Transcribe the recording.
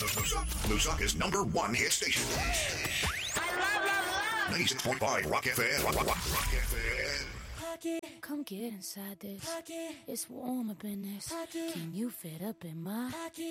Lusaka's #1 hit station. I love 96.5 Rock FM. Rock FM. Come get inside this. It's warm up in this. Can you fit up in my